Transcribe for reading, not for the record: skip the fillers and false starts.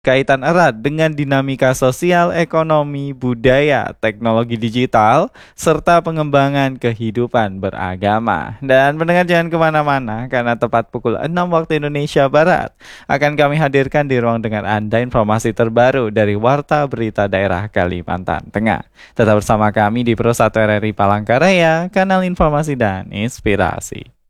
kaitan erat dengan dinamika sosial, ekonomi, budaya, teknologi digital, serta pengembangan kehidupan beragama. Dan pendengar jangan kemana-mana, karena tepat pukul 6 waktu Indonesia Barat, akan kami hadirkan di ruang dengar Anda informasi terbaru dari Warta Berita Daerah Kalimantan Tengah. Tetap bersama kami di Pro 1 RRI Palangkaraya, kanal informasi dan inspirasi.